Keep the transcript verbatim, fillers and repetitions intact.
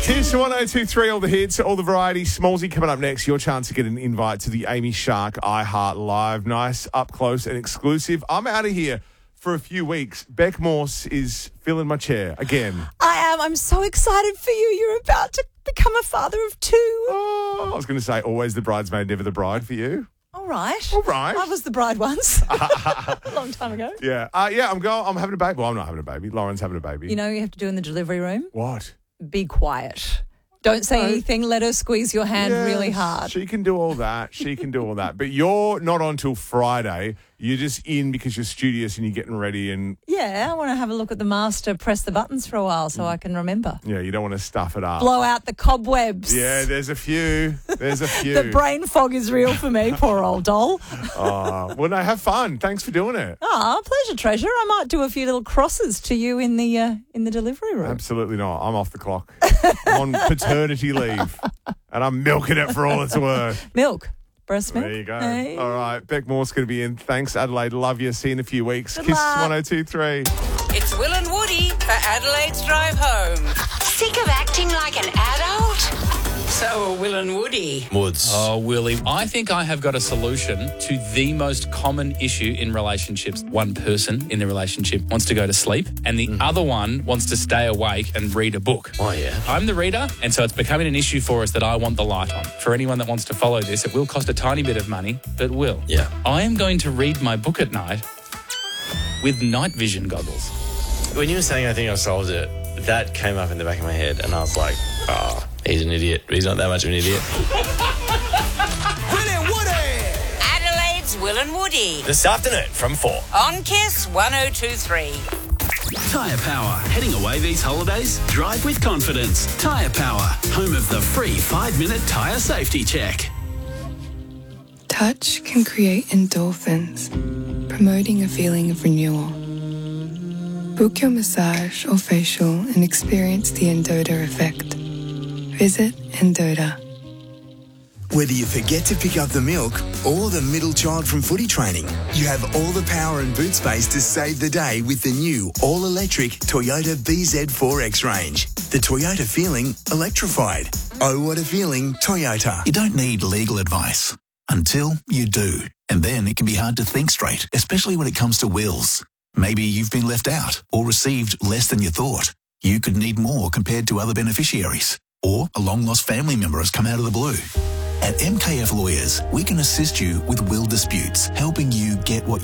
Here's to one oh two three, all the hits, all the variety. Smallsy coming up next. Your chance to get an invite to the Amy Shark iHeart Live. Nice, up close and exclusive. I'm out of here for a few weeks. Beck Morse is filling my chair again. I am. I'm so excited for you. You're about to become a father of two. Oh, I was going to say always the bridesmaid, never the bride for you. All right. All right. I was the bride once. a long time ago. Yeah. Uh, yeah, I'm going. I'm having a baby. Well, I'm not having a baby. Lauren's having a baby. You know what you have to do in the delivery room? What? Be quiet. Don't say anything. Let her squeeze your hand Yes, really hard. She can do all that. She can do all that. But you're not on till Friday. You're just in because you're studious and you're getting ready and... Yeah, I want to have a look at the master, press the buttons for a while so I can remember. Yeah, you don't want to stuff it up. Blow out the cobwebs. Yeah, there's a few. There's a few. The brain fog is real for me, poor old doll. Oh, well, no, have fun. Thanks for doing it. Ah, pleasure, treasure. I might do a few little crosses to you in the uh, in the delivery room. Absolutely not. I'm off the clock. I'm on paternity leave and I'm milking it for all it's worth. Milk. Breast milk. There you go. Hey. All right. Beck Moore's going to be in. Thanks, Adelaide. Love you. See you in a few weeks. Good Kiss luck. one oh two three. It's Will and Woody for Adelaide's Drive Home. Sick of acting like an adult? So, Will and Woody. Woods. Oh, Willie, I think I have got a solution to the most common issue in relationships. One person in the relationship wants to go to sleep and the other one wants to stay awake and read a book. Oh, yeah. I'm the reader, and so it's becoming an issue for us that I want the light on. For anyone that wants to follow this, it will cost a tiny bit of money, but will. Yeah. I am going to read my book at night with night vision goggles. When you were saying I think I solved it, that came up in the back of my head and I was like, oh, he's an idiot. He's not that much of an idiot. Will and Woody. Adelaide's Will and Woody. This afternoon from four. On Kiss one oh two three. Tyre Power. Heading away these holidays? Drive with confidence. Tyre Power. Home of the free five-minute tyre safety check. Touch can create endorphins, promoting a feeling of renewal. Book your massage or facial and experience the Endota effect. Visit Endota. Whether you forget to pick up the milk or the middle child from footy training, you have all the power and boot space to save the day with the new all-electric Toyota B Z four X range. The Toyota feeling electrified. Oh, what a feeling, Toyota. You don't need legal advice until you do. And then it can be hard to think straight, especially when it comes to wills. Maybe you've been left out or received less than you thought. You could need more compared to other beneficiaries. Or a long-lost family member has come out of the blue. At M K F Lawyers, we can assist you with will disputes, helping you get what